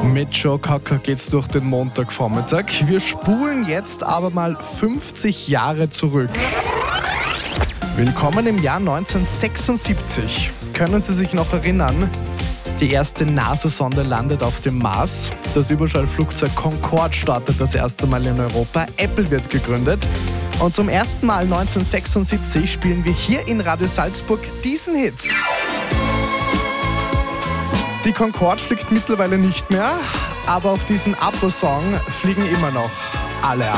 Mit Joe Cocker geht's durch den Montagvormittag. Wir spulen jetzt aber mal 50 Jahre zurück. Willkommen im Jahr 1976. Können Sie sich noch erinnern? Die erste NASA-Sonde landet auf dem Mars. Das Überschallflugzeug Concorde startet das erste Mal in Europa. Apple wird gegründet. Und zum ersten Mal 1976 spielen wir hier in Radio Salzburg diesen Hit. Die Concorde fliegt mittlerweile nicht mehr, aber auf diesen Upper-Song fliegen immer noch alle ab.